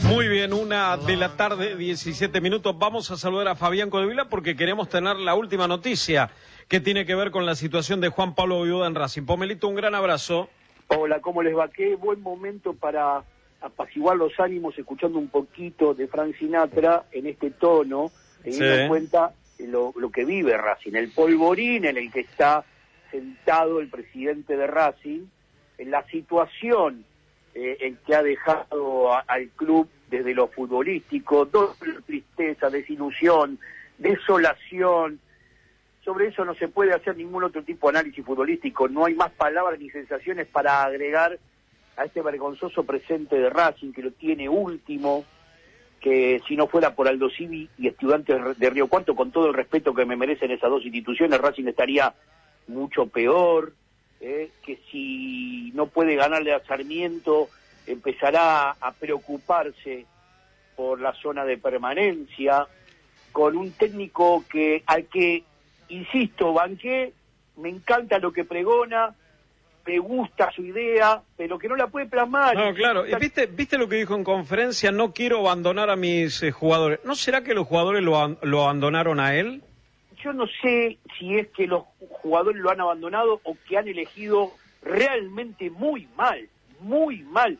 Muy bien, 1:00 p.m, 17 minutos. Vamos a saludar a Fabián Codevila porque queremos tener la última noticia que tiene que ver con la situación de Juan Pablo Voivoda en Racing. Pomelito, un gran abrazo. Hola, ¿cómo les va? Qué buen momento para apaciguar los ánimos escuchando un poquito de Frank Sinatra en este tono, teniendo en cuenta lo que vive Racing, el polvorín en el que está sentado el presidente de Racing, en la situación en que ha dejado al club desde lo futbolístico, doble tristeza, desilusión, desolación. Sobre eso no se puede hacer ningún otro tipo de análisis futbolístico, no hay más palabras ni sensaciones para agregar a este vergonzoso presente de Racing, que lo tiene último, que si no fuera por Aldo Civi y Estudiantes de Río Cuarto, con todo el respeto que me merecen esas dos instituciones, Racing estaría mucho peor, que si no puede ganarle a Sarmiento, empezará a preocuparse por la zona de permanencia, con un técnico al que, insisto, banqué, me encanta lo que pregona, me gusta su idea, pero que no la puede plasmar. No, claro, ¿viste lo que dijo en conferencia? No quiero abandonar a mis jugadores. ¿No será que los jugadores lo abandonaron a él? Yo no sé si es que los jugadores lo han abandonado o que han elegido realmente muy mal, muy mal.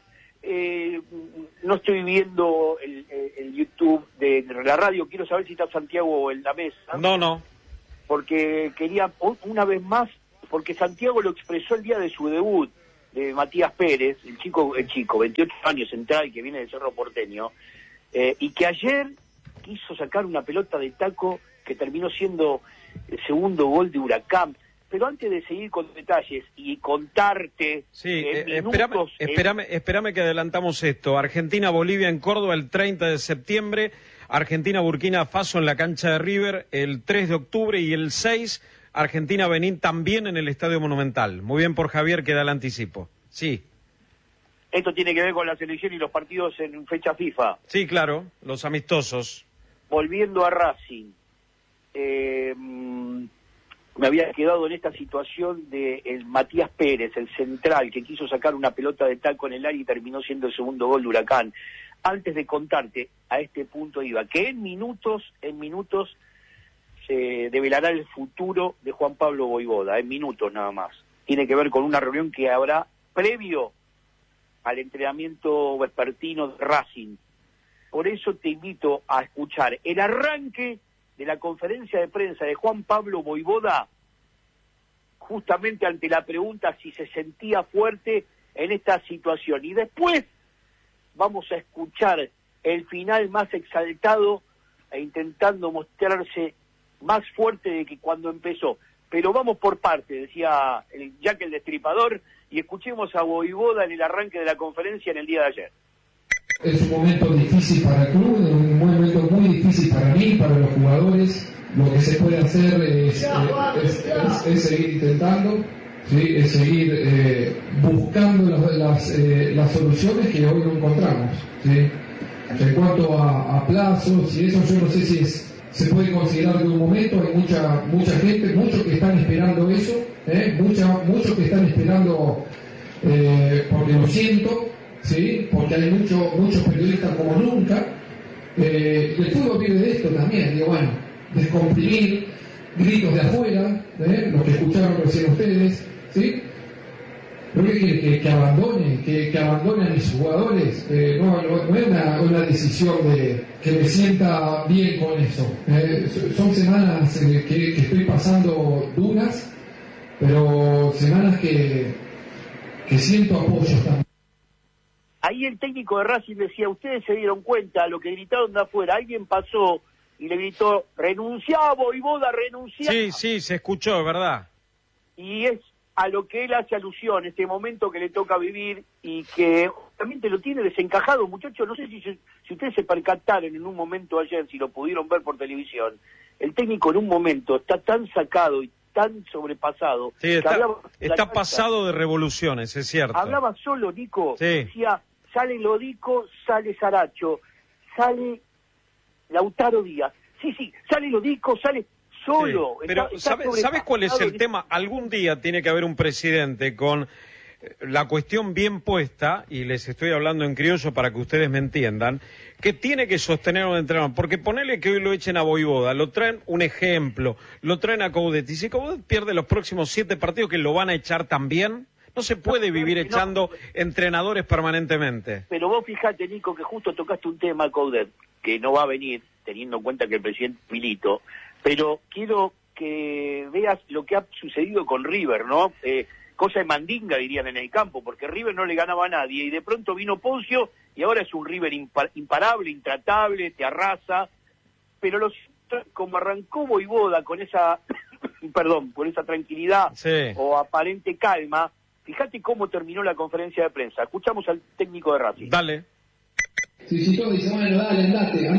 No estoy viendo el YouTube de la radio, quiero saber si está Santiago en la mesa. No. Porque quería, una vez más, porque Santiago lo expresó el día de su debut, de Matías Pérez, el chico, 28 años, central, que viene del Cerro Porteño, y que ayer quiso sacar una pelota de taco que terminó siendo el segundo gol de Huracán. Pero antes de seguir con detalles y contarte... Sí, espérame que adelantamos esto. Argentina-Bolivia en Córdoba el 30 de septiembre, Argentina-Burkina Faso en la cancha de River el 3 de octubre y el 6, Argentina-Benín también en el Estadio Monumental. Muy bien por Javier, que da el anticipo. Sí. Esto tiene que ver con la selección y los partidos en fecha FIFA. Sí, claro, los amistosos. Volviendo a Racing, me había quedado en esta situación de el Matías Pérez, el central, que quiso sacar una pelota de taco en el área y terminó siendo el segundo gol de Huracán. Antes de contarte, a este punto iba, que en minutos se develará el futuro de Juan Pablo Voivoda, en minutos nada más. Tiene que ver con una reunión que habrá previo al entrenamiento vespertino de Racing. Por eso te invito a escuchar el arranque de la conferencia de prensa de Juan Pablo Voivoda, justamente ante la pregunta si se sentía fuerte en esta situación. Y después vamos a escuchar el final más exaltado e intentando mostrarse más fuerte de que cuando empezó. Pero vamos por parte, decía Jack el Destripador, y escuchemos a Voivoda en el arranque de la conferencia en el día de ayer. Es un momento difícil para el club, es un momento muy difícil para mí, para los jugadores. Lo que se puede hacer es seguir intentando, ¿sí? Es seguir buscando las soluciones que hoy no encontramos, ¿sí? En cuanto a plazos y eso, yo no sé si se puede considerar de un momento. Hay mucha gente, muchos que están esperando eso, muchos que están esperando, porque lo siento, ¿sí? Porque hay muchos periodistas como nunca. El fútbol vive de esto también, digo, bueno, descomprimir, gritos de afuera, lo que escucharon recién ustedes, ¿sí? ¿Pero qué quiere? ¿Que abandone a mis jugadores? No es una decisión de que me sienta bien con eso. Son semanas que estoy pasando duras, pero semanas que siento apoyo también. Ahí el técnico de Racing decía, ustedes se dieron cuenta, lo que gritaron de afuera, alguien pasó y le gritó, renunciá, Voivoda, renunciá. Sí, se escuchó, ¿verdad? Y es a lo que él hace alusión, este momento que le toca vivir y que realmente lo tiene desencajado, muchachos. No sé si ustedes se percataron en un momento ayer, si lo pudieron ver por televisión, el técnico en un momento está tan sacado y tan sobrepasado. Sí, está pasado de revoluciones, es cierto. Hablaba solo, Nico, sí. Decía, sale Lodico, sale Saracho, sale Lautaro Díaz. Sí, sale Lodico, sale solo. Sí, pero ¿sabes cuál es el tema? Algún día tiene que haber un presidente con la cuestión bien puesta, y les estoy hablando en criollo para que ustedes me entiendan, que tiene que sostener a un entrenador, porque ponele que hoy lo echen a Vojvoda, lo traen un ejemplo, lo traen a Coudet, y si Coudet pierde los próximos 7 partidos, que lo van a echar también, no se puede vivir echando entrenadores permanentemente. Pero vos fijate, Nico, que justo tocaste un tema, Coudet, que no va a venir, teniendo en cuenta que el presidente Milito, pero quiero que veas lo que ha sucedido con River, ¿no? Cosa de mandinga, dirían en el campo, porque River no le ganaba a nadie, y de pronto vino Poncio, y ahora es un River imparable, intratable, te arrasa, pero como arrancó Vojvoda con esa, con esa tranquilidad o aparente calma, fíjate cómo terminó la conferencia de prensa. Escuchamos al técnico de Racing. Dale. Si todo dice, bueno, dale,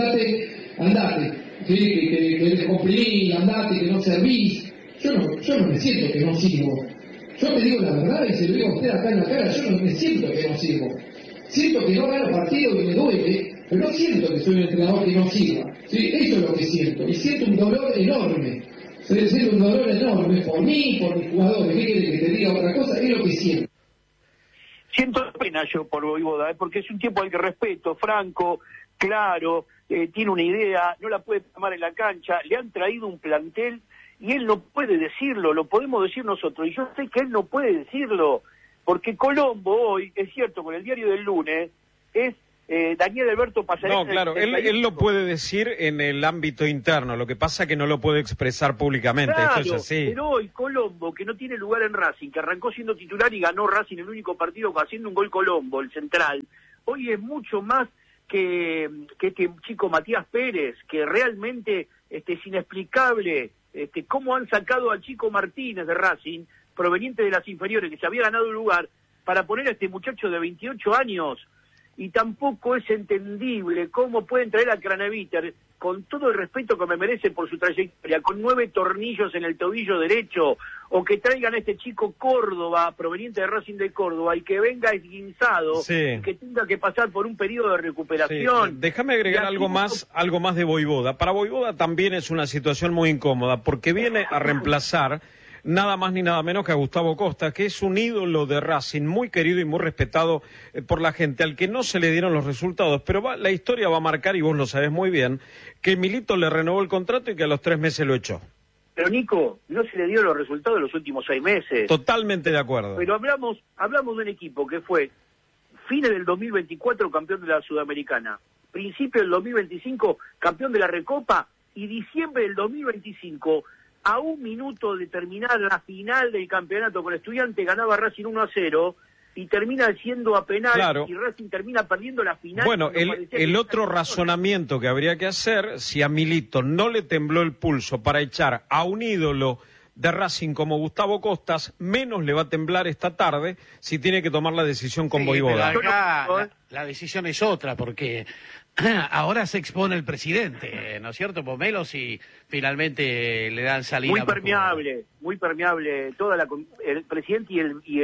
andate, sí, que descomprimís, andate, que no servís. Yo no me siento que no sirvo. Yo te digo la verdad y se lo digo a usted acá en la cara, yo no me siento que no sirvo. Siento que no gano partido y me duele, pero no siento que soy un entrenador que no sirva. ¿Sí? Eso es lo que siento. Y siento un dolor enorme. Siento un dolor enorme por mí, por mis jugadores. ¿Qué quiere que te diga otra cosa? Es lo que siento. Siento pena yo por Vojvoda, porque es un tipo al que respeto, franco, claro, tiene una idea, no la puede tomar en la cancha, le han traído un plantel y él no puede decirlo, lo podemos decir nosotros, y yo sé que él no puede decirlo, porque Colombo hoy, es cierto, con el diario del lunes, es Daniel Alberto Pasarela. No, claro, él lo puede decir en el ámbito interno, lo que pasa que no lo puede expresar públicamente, claro, esto es así. Pero hoy Colombo, que no tiene lugar en Racing, que arrancó siendo titular y ganó Racing el único partido haciendo un gol Colombo, el central, hoy es mucho más que este chico Matías Pérez, que realmente es inexplicable cómo han sacado al chico Martínez de Racing, proveniente de las inferiores, que se había ganado un lugar, para poner a este muchacho de 28 años, y tampoco es entendible cómo pueden traer a Craneviter, con todo el respeto que me merece por su trayectoria, con 9 tornillos en el tobillo derecho, o que traigan a este chico Córdoba, proveniente de Racing de Córdoba, y que venga esguinzado, y que tenga que pasar por un periodo de recuperación. Sí. Déjame agregar algo más de Vojvoda. Para Vojvoda también es una situación muy incómoda, porque viene a reemplazar nada más ni nada menos que a Gustavo Costa, que es un ídolo de Racing, muy querido y muy respetado por la gente, al que no se le dieron los resultados, pero la historia va a marcar, y vos lo sabés muy bien, que Milito le renovó el contrato y que a los 3 meses lo echó. Pero Nico, no se le dieron los resultados en los últimos 6 meses. Totalmente de acuerdo. Pero hablamos de un equipo que fue fines del 2024 campeón de la Sudamericana, principio del 2025 campeón de la Recopa, y diciembre del 2025, a 1 minuto de terminar la final del campeonato con Estudiantes, ganaba Racing 1-0 y termina siendo a penal, claro. Y Racing termina perdiendo la final. Bueno, el otro razonamiento que habría que hacer, si a Milito no le tembló el pulso para echar a un ídolo de Racing como Gustavo Costas, menos le va a temblar esta tarde si tiene que tomar la decisión con Vojvoda. Acá la decisión es otra, porque ahora se expone el presidente, ¿no es cierto, Pomelo? Si finalmente le dan salida. Muy permeable. El presidente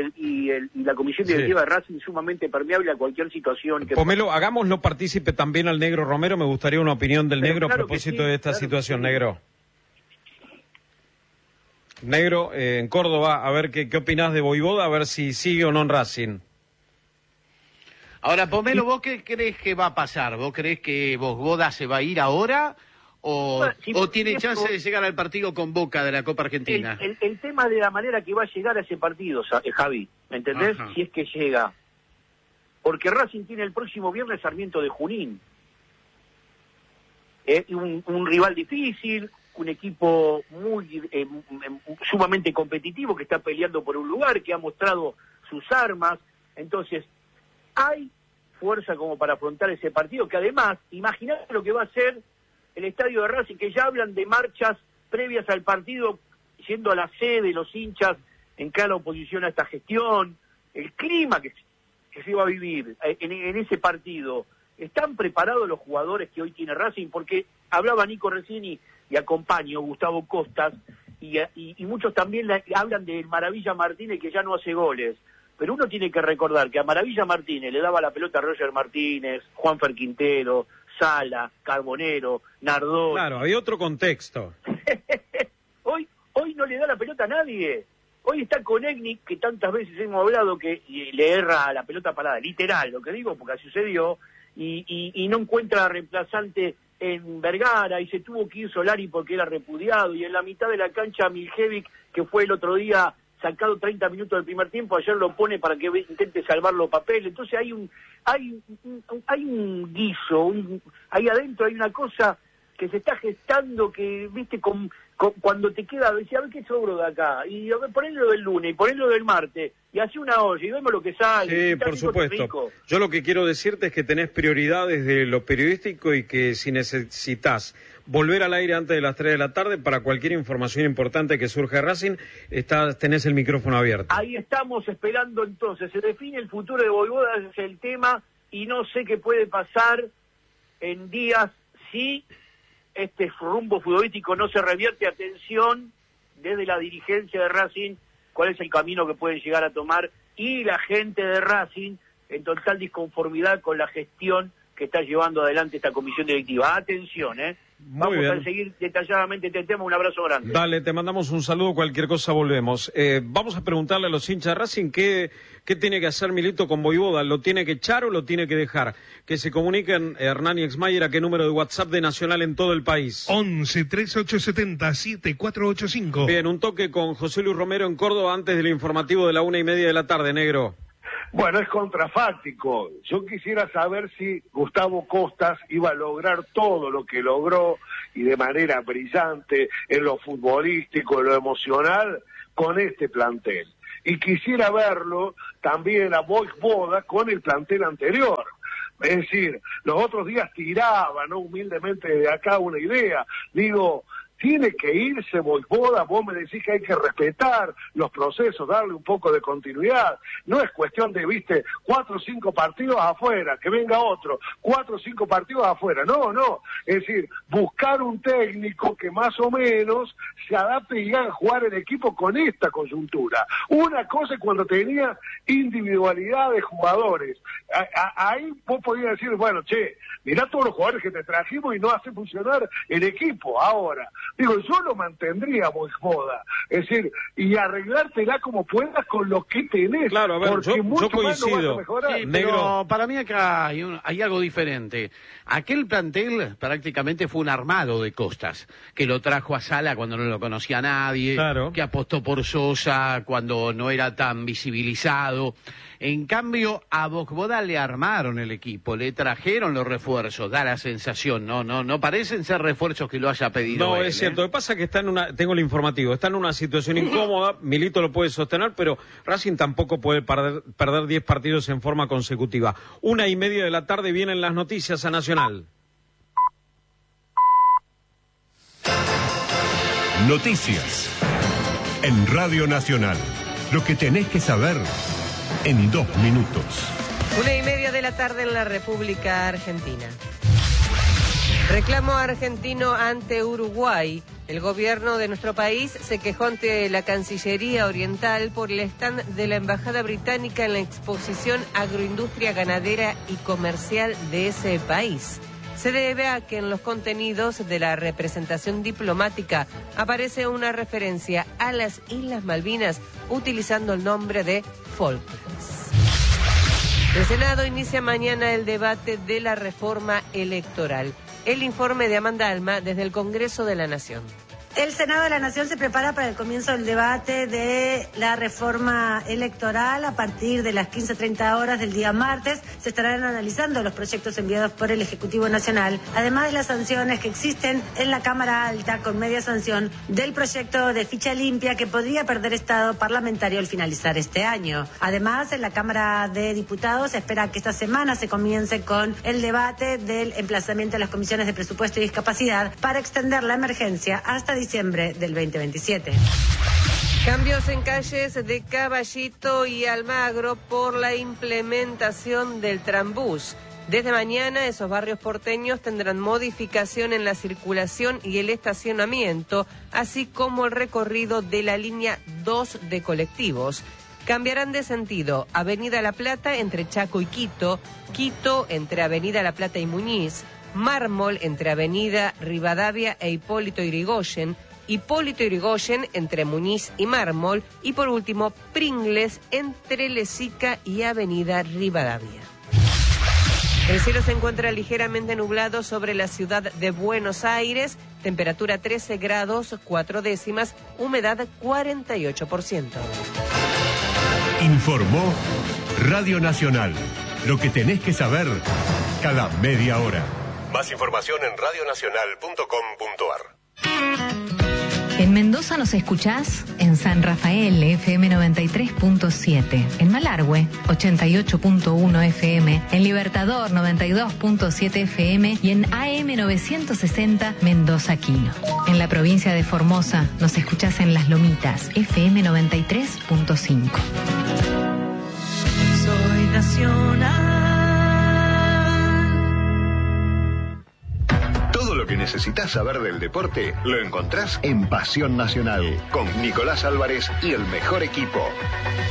y la comisión directiva de Racing sumamente permeable a cualquier situación. Pomelo, hagámoslo partícipe también al Negro Romero. Me gustaría una opinión del Negro a propósito de esta situación, Negro. Negro, en Córdoba, a ver qué opinás de Vojvoda, a ver si sigue o no en Racing. Ahora, Pomelo, ¿vos qué crees que va a pasar? ¿Vos crees que Vojvoda se va a ir ahora o tiene chance de llegar al partido con Boca de la Copa Argentina? El tema de la manera que va a llegar a ese partido, Javi, ¿me entendés? Ajá. Si es que llega. Porque Racing tiene el próximo viernes Sarmiento de Junín. Un rival difícil, un equipo sumamente competitivo, que está peleando por un lugar, que ha mostrado sus armas. Entonces, hay fuerza como para afrontar ese partido, que además, imaginate lo que va a ser el estadio de Racing, que ya hablan de marchas previas al partido, yendo a la sede, los hinchas en clara oposición a esta gestión, el clima que se va a vivir en ese partido. ¿Están preparados los jugadores que hoy tiene Racing? Porque hablaba Nico recién y acompaño Gustavo Costas, y muchos también hablan de Maravilla Martínez, que ya no hace goles. Pero uno tiene que recordar que a Maravilla Martínez le daba la pelota a Roger Martínez, Juanfer Quintero, Sala, Carbonero, Nardoni. Claro, hay otro contexto. Hoy no le da la pelota a nadie. Hoy está con Egni, que tantas veces hemos hablado que le erra a la pelota parada, literal, lo que digo, porque así sucedió, y no encuentra reemplazante en Vergara, y se tuvo que ir Solari porque era repudiado, y en la mitad de la cancha Miljevic, que fue el otro día sacado 30 minutos del primer tiempo, ayer lo pone para que intente salvar los papeles. Entonces hay un guiso, ahí adentro hay una cosa que se está gestando, que viste cuando te queda, decía, a ver qué sobro de acá, y a ver, ponelo del lunes, y ponelo del martes, y así una olla, y vemos lo que sale. Sí, por supuesto. Yo lo que quiero decirte es que tenés prioridades de lo periodístico y que si necesitas volver al aire antes de las 3 de la tarde para cualquier información importante que surja de Racing, tenés el micrófono abierto. Ahí estamos esperando entonces, se define el futuro de Vojvoda, ese es el tema, y no sé qué puede pasar en días si este rumbo futbolístico no se revierte. Atención desde la dirigencia de Racing, cuál es el camino que pueden llegar a tomar, y la gente de Racing en total disconformidad con la gestión que está llevando adelante esta comisión directiva. Atención, vamos a seguir detalladamente este tema. Un abrazo grande. Dale, te mandamos un saludo, cualquier cosa volvemos. Vamos a preguntarle a los hinchas de Racing qué tiene que hacer Milito con Vojvoda. ¿Lo tiene que echar o lo tiene que dejar? Que se comuniquen Hernán y Exmayer a qué número de WhatsApp de Nacional en todo el país. 11-3870-7485. Bien, un toque con José Luis Romero en Córdoba antes del informativo de la 1:30 de la tarde, negro. Bueno, es contrafáctico. Yo quisiera saber si Gustavo Costas iba a lograr todo lo que logró y de manera brillante en lo futbolístico, en lo emocional, con este plantel. Y quisiera verlo también a Vojvoda con el plantel anterior. Es decir, los otros días tiraba, ¿no?, humildemente de acá una idea. Digo, tiene que irse Vojvoda, vos me decís que hay que respetar los procesos, darle un poco de continuidad. No es cuestión de, 4 o 5 partidos afuera, que venga otro, 4 o 5 partidos afuera. No. Es decir, buscar un técnico que más o menos se adapte y haga jugar el equipo con esta coyuntura. Una cosa es cuando tenía individualidad de jugadores. Ahí vos podías decir, bueno, mirá todos los jugadores que te trajimos y no hace funcionar el equipo. Ahora, digo, yo lo mantendría Vojvoda, es decir, y arreglártela como puedas con lo que tenés. Claro, a ver, porque yo coincido. Sí, pero para mí acá hay algo diferente. Aquel plantel prácticamente fue un armado de Costas, que lo trajo a Sala cuando no lo conocía nadie, claro, que apostó por Sosa cuando no era tan visibilizado. En cambio, a Vojvoda le armaron el equipo, le trajeron los refuerzos, da la sensación, no parecen ser refuerzos que lo haya pedido él, es cierto. Lo que pasa es que tengo el informativo, está en una situación incómoda, Milito lo puede sostener, pero Racing tampoco puede perder 10 partidos en forma consecutiva. 1:30 de la tarde vienen las noticias a Nacional. Noticias en Radio Nacional. Lo que tenés que saber en 2 minutos. 1:30 de la tarde en la República Argentina. Reclamo argentino ante Uruguay. El gobierno de nuestro país se quejó ante la Cancillería Oriental por el stand de la Embajada Británica en la exposición Agroindustria Ganadera y Comercial de ese país. Se debe a que en los contenidos de la representación diplomática aparece una referencia a las Islas Malvinas utilizando el nombre de Falklands. El Senado inicia mañana el debate de la reforma electoral. El informe de Amanda Alma desde el Congreso de la Nación. El Senado de la Nación se prepara para el comienzo del debate de la reforma electoral. A partir de las 15:30 horas del día martes se estarán analizando los proyectos enviados por el Ejecutivo Nacional, además de las sanciones que existen en la Cámara Alta con media sanción del proyecto de ficha limpia que podría perder estado parlamentario al finalizar este año. Además, en la Cámara de Diputados se espera que esta semana se comience con el debate del emplazamiento de las comisiones de presupuesto y discapacidad para extender la emergencia hasta diciembre del 2027. Cambios en calles de Caballito y Almagro por la implementación del Trambús. Desde mañana esos barrios porteños tendrán modificación en la circulación y el estacionamiento, así como el recorrido de la línea 2 de colectivos. Cambiarán de sentido Avenida La Plata entre Chaco y Quito, Quito entre Avenida La Plata y Muñiz, Mármol entre Avenida Rivadavia e Hipólito Yrigoyen, Hipólito Yrigoyen entre Muñiz y Mármol, y por último Pringles entre Lesica y Avenida Rivadavia. El cielo se encuentra ligeramente nublado sobre la ciudad de Buenos Aires, temperatura 13 grados 4 décimas, humedad 48%. Informó Radio Nacional. Lo que tenés que saber cada media hora. Más información en radionacional.com.ar. En Mendoza nos escuchás en San Rafael, FM 93.7, en Malargüe, 88.1 FM, en Libertador, 92.7 FM y en AM 960 Mendoza Quino. En la provincia de Formosa nos escuchás en Las Lomitas, FM 93.5. Soy nacional. Todo lo que necesitas saber del deporte lo encontrás en Pasión Nacional con Nicolás Álvarez y el mejor equipo.